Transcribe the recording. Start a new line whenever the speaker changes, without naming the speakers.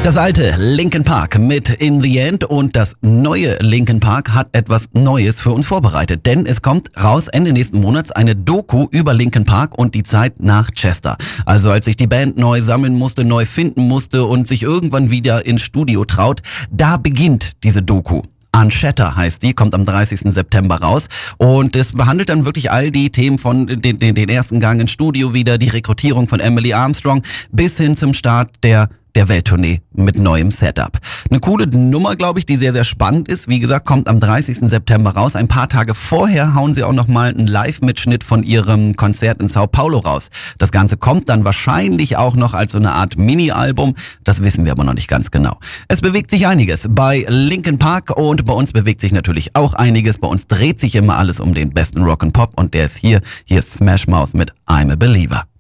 Das alte Linkin Park mit In the End und das neue Linkin Park hat etwas Neues für uns vorbereitet. Denn es kommt raus Ende nächsten Monats eine Doku über Linkin Park und die Zeit nach Chester. Also als sich die Band neu sammeln musste, neu finden musste und sich irgendwann wieder ins Studio traut, da beginnt diese Doku. Unshatter heißt die, kommt am 30. September raus und es behandelt dann wirklich all die Themen von den ersten Gang ins Studio wieder, die Rekrutierung von Emily Armstrong bis hin zum Start der Welttournee mit neuem Setup. Eine coole Nummer, glaube ich, die sehr, sehr spannend ist. Wie gesagt, kommt am 30. September raus. Ein paar Tage vorher hauen sie auch nochmal einen Live-Mitschnitt von ihrem Konzert in Sao Paulo raus. Das Ganze kommt dann wahrscheinlich auch noch als so eine Art Mini-Album. Das wissen wir aber noch nicht ganz genau. Es bewegt sich einiges bei Linkin Park und bei uns bewegt sich natürlich auch einiges. Bei uns dreht sich immer alles um den besten Rock and Pop und der ist hier. Hier ist Smash Mouth mit I'm a Believer.